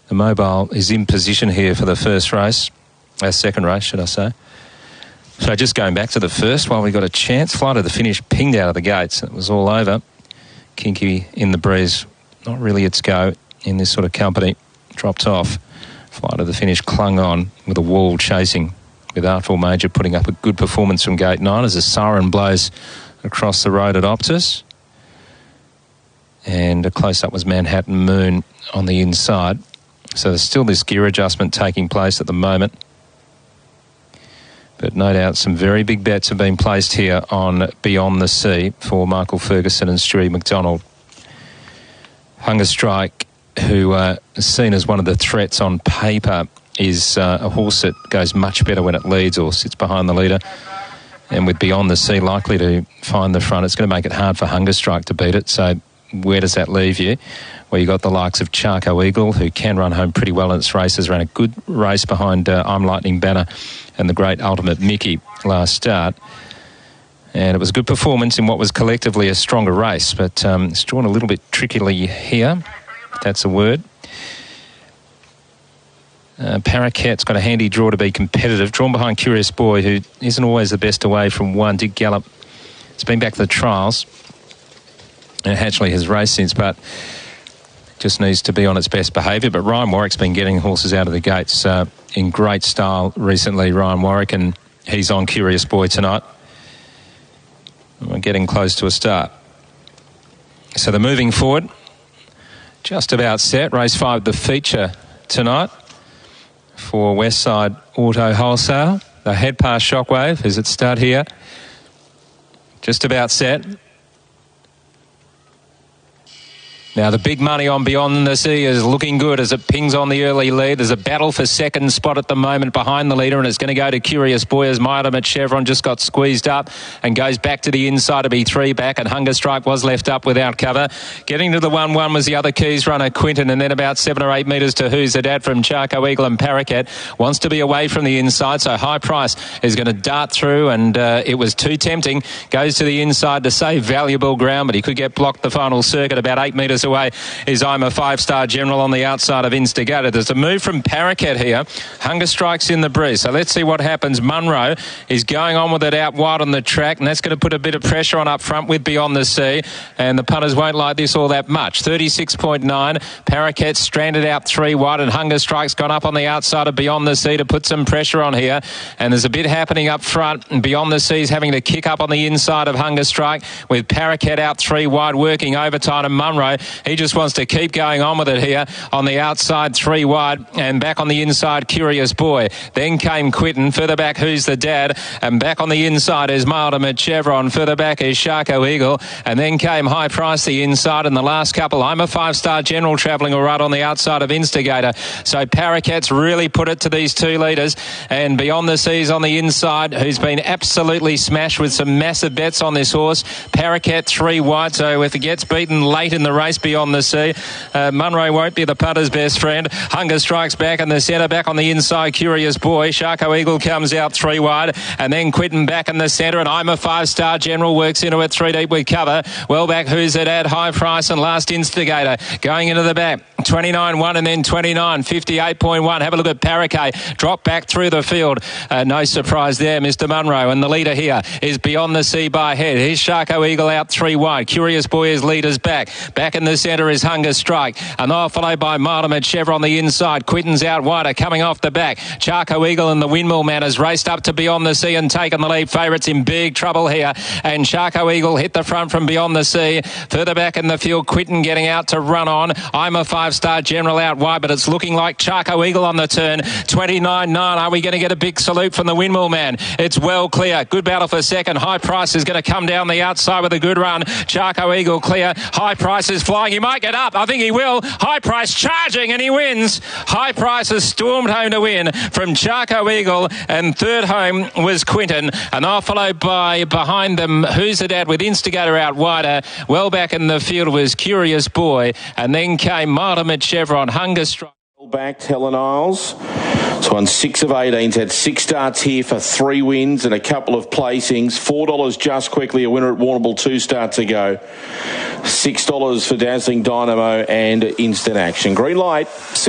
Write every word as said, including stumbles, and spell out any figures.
The Mobile is in position here for the first race, uh, second race, should I say. So just going back to the first, while we got a chance, Flight of the Finish pinged out of the gates. It was all over. Kinky in the breeze, not really its go in this sort of company. Dropped off. Flight of the Finish clung on with a wall chasing, with Artful Major putting up a good performance from gate nine as a siren blows across the road at Optus. And a close-up was Manhattan Moon on the inside. So there's still this gear adjustment taking place at the moment. But no doubt some very big bets have been placed here on Beyond the Sea for Michael Ferguson and Stewie McDonald. Hunger Strike, who uh, is seen as one of the threats on paper, is uh, a horse that goes much better when it leads or sits behind the leader. And with Beyond the Sea likely to find the front, it's going to make it hard for Hunger Strike to beat it. So where does that leave you? Well, you got the likes of Charco Eagle, who can run home pretty well in its races, ran a good race behind uh, I'm Lightning Banner and the great Ultimate Mickey last start. And it was a good performance in what was collectively a stronger race, but um, it's drawn a little bit trickily here, if that's a word. Uh, Parakeet's got a handy draw to be competitive, drawn behind Curious Boy, who isn't always the best away from one. Did gallop. It's been back to the trials. And Hatchley has raced since, but just needs to be on its best behaviour. But Ryan Warwick's been getting horses out of the gates uh, in great style recently, Ryan Warwick, and he's on Curious Boy tonight. We're getting close to a start. So they're moving forward. Just about set. Race five, the feature tonight for Westside Auto Wholesale. The head past Shockwave is at start here. Just about set. Now, the big money on Beyond the Sea is looking good as it pings on the early lead. There's a battle for second spot at the moment behind the leader, and it's going to go to Curious Boy as My Ultimate Chevron just got squeezed up and goes back to the inside to be three back, and Hunger Strike was left up without cover. Getting to the one one was the other Keys runner, Quinton, and then about seven or eight metres to Who's the Dad from Charco Eagle and Parakeet. Wants to be away from the inside, so High Price is going to dart through, and uh, it was too tempting. Goes to the inside to save valuable ground, but he could get blocked the final circuit about eight metres away is I'm a five-star general on the outside of Instigator. There's a move from Parakeet here. Hunger Strike's in the breeze. So let's see what happens. Munro is going on with it out wide on the track, and that's going to put a bit of pressure on up front with Beyond the Sea, and the punters won't like this all that much. thirty-six point nine. Parakeet stranded out three wide, and Hunger Strike's gone up on the outside of Beyond the Sea to put some pressure on here, and there's a bit happening up front, and Beyond the Sea's having to kick up on the inside of Hunger Strike with Parakeet out three wide working overtime, and Munro, he just wants to keep going on with it here on the outside three wide, and back on the inside Curious Boy. Then came Quinton, further back Who's the Dad, and back on the inside is My Ultimate Chevron, further back is Charco Eagle, and then came High Price the inside, and the last couple I'm a five-star general travelling all right on the outside of Instigator. So Parakeet's really put it to these two leaders, and Beyond the Seas on the inside, who's been absolutely smashed with some massive bets on this horse. Parakeet three wide, so if it gets beaten late in the race Beyond the Sea, uh, Munro won't be the punter's best friend. Hunger Strike's back in the centre, back on the inside Curious Boy. Charco Eagle comes out three wide, and then Quinton back in the centre, and I'm a five-star general works into it three deep with cover. Well back Who's it at High Price and Last Instigator going into the back. twenty-nine one and then twenty-nine, fifty-eight point one. Have a look at Parakeet. Drop back through the field. Uh, no surprise there, Mister Munro. And the leader here is Beyond the Sea by head. Here's Charco Eagle out three wide. Curious Boy is leaders back. Back in the centre is Hunger Strike. And they'll followed by My Ultimate Chevron on the inside. Quinton's out wider, coming off the back. Charco Eagle and the Windmill Man has raced up to Beyond the Sea and taken the lead. Favourites in big trouble here. And Charco Eagle hit the front from Beyond the Sea. Further back in the field, Quinton getting out to run on. I'm a five-star general out wide, but it's looking like Charco Eagle on the turn. twenty-nine nine. Are we going to get a big salute from the Windmill Man? It's well clear. Good battle for second. High Price is going to come down the outside with a good run. Charco Eagle clear. High Price is flying. He might get up. I think he will. High Price charging, and he wins. High Price has stormed home to win from Charco Eagle, and third home was Quinton, and they're followed by behind them Who's the Dad with Instigator out wider. Well back in the field was Curious Boy, and then came My Ultimate Chevron. Hunger Strike. Backed Helen Isles. So on six of eighteen, had six starts here for three wins and a couple of placings. four dollars Just Quickly, a winner at Warrnambool two starts ago. six dollars for Dazzling Dynamo and Instant Action. Green light.